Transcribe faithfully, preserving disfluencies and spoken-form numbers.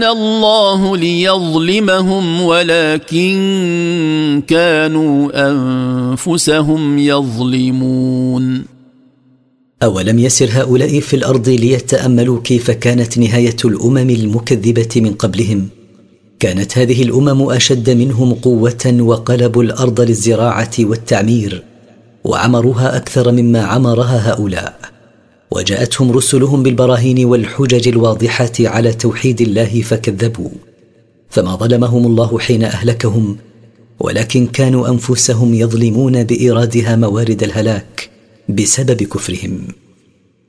الله ليظلمهم ولكن كانوا أنفسهم يظلمون. أولم يسر هؤلاء في الأرض ليتأملوا كيف كانت نهاية الأمم المكذبة من قبلهم؟ كانت هذه الأمم أشد منهم قوة وقلبوا الأرض للزراعة والتعمير وعمروها أكثر مما عمرها هؤلاء، وجاءتهم رسلهم بالبراهين والحجج الواضحة على توحيد الله فكذبوا، فما ظلمهم الله حين أهلكهم، ولكن كانوا أنفسهم يظلمون بإيرادها موارد الهلاك بسبب كفرهم.